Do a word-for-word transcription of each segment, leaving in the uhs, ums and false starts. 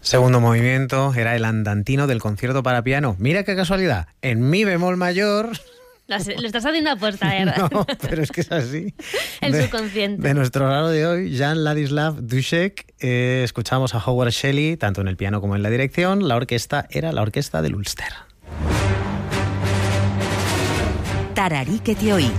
Segundo movimiento era el andantino del concierto para piano. Mira qué casualidad, en mi bemol mayor... Lo estás haciendo a posta, ¿verdad? No, pero es que es así. El de, subconsciente. De nuestro lado de hoy, Jan Ladislav Dušek, eh, escuchamos a Howard Shelley, tanto en el piano como en la dirección. La orquesta era la orquesta del Ulster. Tararí que te oí.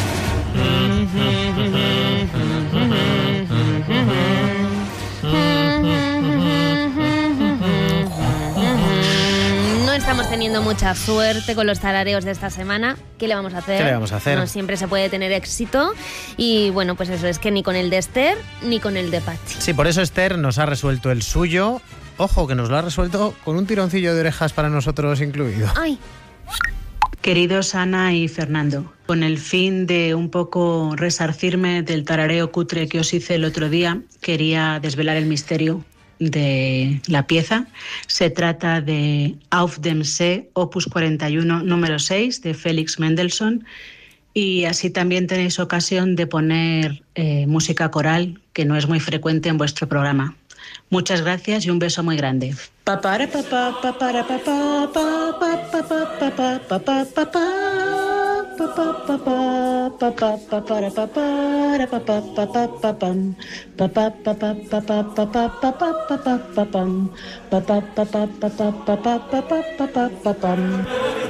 No estamos teniendo mucha suerte con los tarareos de esta semana. ¿Qué le vamos a hacer? ¿Qué le vamos a hacer? No siempre se puede tener éxito. Y bueno, pues eso es que ni con el de Esther ni con el de Patxi. Sí, por eso Esther nos ha resuelto el suyo. Ojo, que nos lo ha resuelto con un tironcillo de orejas para nosotros incluido. ¡Ay! Queridos Ana y Fernando, con el fin de un poco resarcirme del tarareo cutre que os hice el otro día, quería desvelar el misterio de la pieza. Se trata de Auf dem See, opus cuarenta y uno, número seis, de Félix Mendelssohn, y así también tenéis ocasión de poner eh, música coral, que no es muy frecuente en vuestro programa. Muchas gracias y un beso muy grande. Papara papá papara papá papá papá papá papá papá papá papá papá papara papara papá papá papam papá papá papá papá papá papá papam papá papá papá papá papá papá papam.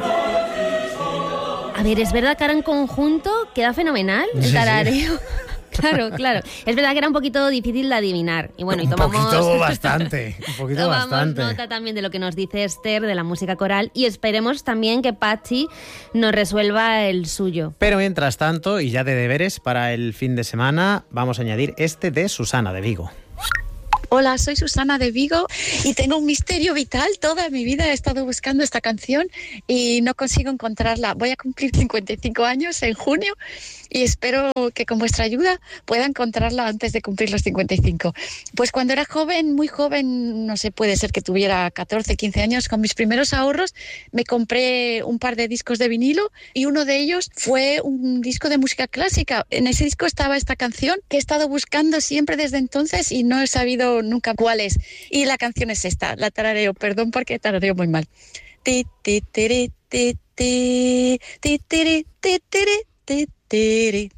A ver, es verdad que ahora en conjunto queda fenomenal el tarareo. Sí. Claro, claro. Es verdad que era un poquito difícil de adivinar. Y bueno, y tomamos... Un poquito bastante, un poquito tomamos bastante. nota también de lo que nos dice Esther, de la música coral, y esperemos también que Patxi nos resuelva el suyo. Pero mientras tanto, y ya de deberes para el fin de semana, vamos a añadir este de Susana de Vigo. Hola, soy Susana de Vigo y tengo un misterio vital. Toda mi vida he estado buscando esta canción y no consigo encontrarla. Voy a cumplir cincuenta y cinco años en junio y espero que con vuestra ayuda pueda encontrarla antes de cumplir los cincuenta y cinco. Pues cuando era joven, muy joven, no sé, puede ser que tuviera catorce, quince años, con mis primeros ahorros me compré un par de discos de vinilo y uno de ellos fue un disco de música clásica. En ese disco estaba esta canción que he estado buscando siempre desde entonces y no he sabido nunca cuál es. Y la canción es esta, la tarareo, perdón porque tarareo muy mal. Ti ti ti ti ti ti ti ti ti ti ti ti